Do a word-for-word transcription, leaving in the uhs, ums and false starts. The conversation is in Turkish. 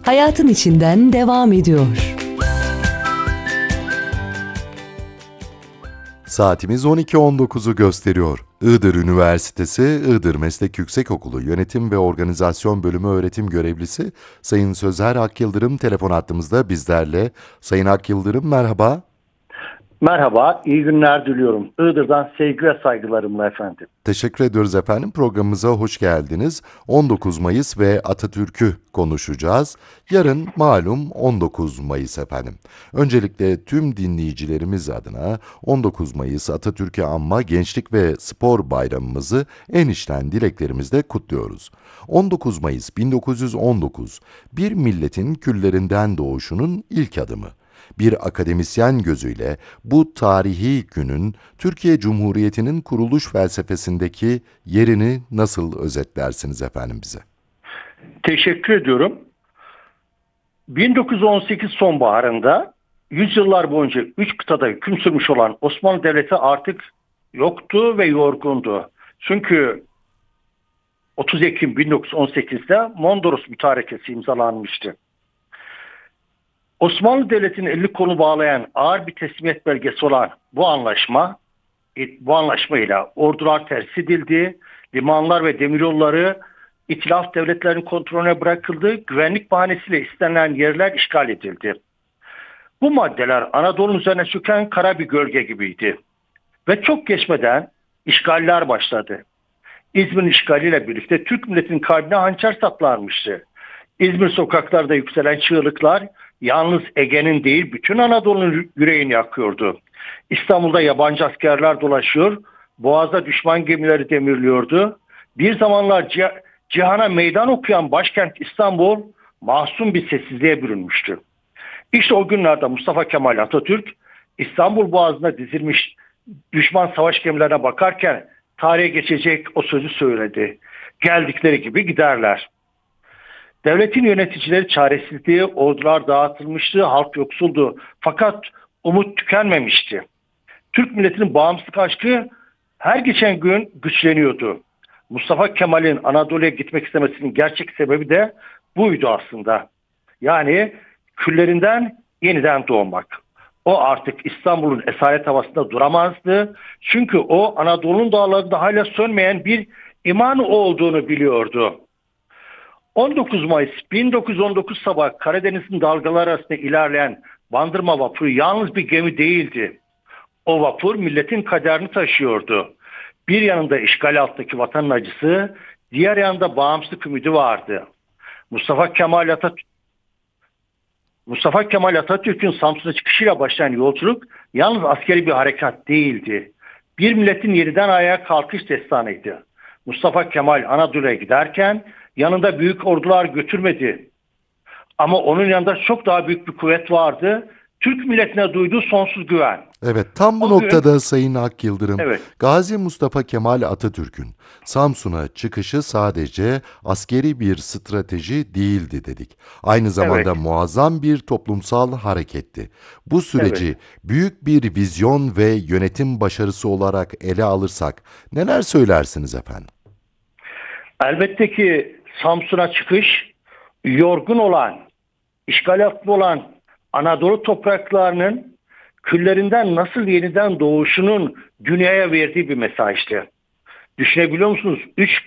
hayatın içinden devam ediyor. Saatimiz on iki on dokuzu gösteriyor. Iğdır Üniversitesi Iğdır Meslek Yüksekokulu Yönetim ve Organizasyon Bölümü öğretim görevlisi Sayın Sözer Akyıldırım telefon hattımızda bizlerle. Sayın Akyıldırım merhaba. Merhaba, iyi günler diliyorum. Iğdır'dan sevgi ve saygılarımla efendim. Teşekkür ediyoruz efendim. Programımıza hoş geldiniz. on dokuz Mayıs ve Atatürk'ü konuşacağız. Yarın malum on dokuz Mayıs efendim. Öncelikle tüm dinleyicilerimiz adına on dokuz Mayıs Atatürk'ü anma Gençlik ve Spor Bayramımızı en içten dileklerimizle kutluyoruz. on dokuz Mayıs bin dokuz yüz on dokuz, bir milletin küllerinden doğuşunun ilk adımı. Bir akademisyen gözüyle bu tarihi günün Türkiye Cumhuriyeti'nin kuruluş felsefesindeki yerini nasıl özetlersiniz efendim bize? Teşekkür ediyorum. bin dokuz yüz on sekiz sonbaharında yüzyıllar boyunca üç kıtada hüküm sürmüş olan Osmanlı Devleti artık yoktu ve yorgundu. Çünkü otuz Ekim bin dokuz yüz on sekizde Mondros Mütarekesi imzalanmıştı. Osmanlı Devleti'nin elini kolu bağlayan ağır bir teslimiyet belgesi olan bu anlaşma, bu anlaşmayla ordular terhis edildi, limanlar ve demiryolları İtilaf devletlerinin kontrolüne bırakıldı, güvenlik bahanesiyle istenilen yerler işgal edildi. Bu maddeler Anadolu'nun üzerine çöken kara bir gölge gibiydi. Ve çok geçmeden işgaller başladı. İzmir'in işgaliyle birlikte Türk milletinin kalbine hançer saplanmıştı. İzmir sokaklarda yükselen çığlıklar yalnız Ege'nin değil bütün Anadolu'nun yüreğini yakıyordu. İstanbul'da yabancı askerler dolaşıyor, Boğaz'da düşman gemileri demirliyordu. Bir zamanlar cih- cihana meydan okuyan başkent İstanbul mahzun bir sessizliğe bürünmüştü. İşte o günlerde Mustafa Kemal Atatürk İstanbul Boğazı'na dizilmiş düşman savaş gemilerine bakarken tarihe geçecek o sözü söyledi. Geldikleri gibi giderler. Devletin yöneticileri çaresizliği, ordular dağıtılmıştı, halk yoksuldu. Fakat umut tükenmemişti. Türk milletinin bağımsızlık aşkı her geçen gün güçleniyordu. Mustafa Kemal'in Anadolu'ya gitmek istemesinin gerçek sebebi de buydu aslında. Yani küllerinden yeniden doğmak. O artık İstanbul'un esaret havasında duramazdı. Çünkü o Anadolu'nun dağlarında hala sönmeyen bir iman olduğunu biliyordu. on dokuz Mayıs bin dokuz yüz on dokuz sabah Karadeniz'in dalgaları arasında ilerleyen Bandırma vapuru yalnız bir gemi değildi. O vapur milletin kaderini taşıyordu. Bir yanında işgal altındaki vatanın acısı, diğer yanında bağımsızlık ümidi vardı. Mustafa Kemal Atatürk Mustafa Kemal Atatürk'ün Samsun'a çıkışıyla başlayan yolculuk yalnız askeri bir harekat değildi. Bir milletin yeniden ayağa kalkış destanıydı. Mustafa Kemal Anadolu'ya giderken yanında büyük ordular götürmedi. Ama onun yanında çok daha büyük bir kuvvet vardı. Türk milletine duyduğu sonsuz güven. Evet, tam bu O noktada gün, Sayın Akyıldırım, evet, Gazi Mustafa Kemal Atatürk'ün Samsun'a çıkışı sadece askeri bir strateji değildi dedik. Aynı zamanda evet, muazzam bir toplumsal hareketti. Bu evet. süreci büyük bir vizyon ve yönetim başarısı olarak ele alırsak neler söylersiniz efendim? Elbette ki Samsun'a çıkış yorgun olan, işgal altında olan Anadolu topraklarının küllerinden nasıl yeniden doğuşunun dünyaya verdiği bir mesajdı. Düşünebiliyor musunuz? Üç